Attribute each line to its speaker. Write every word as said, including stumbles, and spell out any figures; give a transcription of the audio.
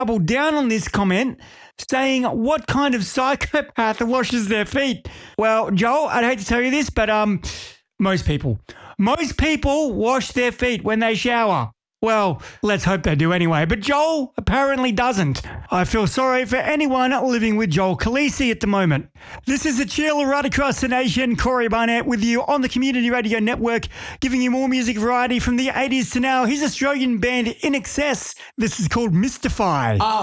Speaker 1: double down on this comment, saying what kind of psychopath washes their feet? Well, Joel, I'd hate to tell you this, but um, most people. Most people wash their feet when they shower. Well, let's hope they do anyway, but Joel apparently doesn't. I feel sorry for anyone living with Joel Khaleesi at the moment. This is a chill right across the nation. Corey Barnett with you on the Community Radio Network, giving you more music variety from the eighties to now. His Australian band In Excess. This is called Mystify. Oh.